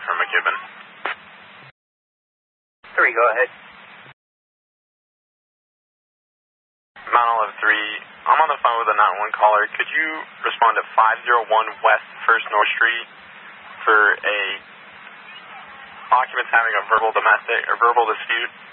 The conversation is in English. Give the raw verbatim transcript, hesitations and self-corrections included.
from McKibben. three, go ahead. Mount Olive three, I'm on the phone with a nine one one caller. Could you respond to five oh one West First North Street for a occupants having a verbal domestic or verbal dispute?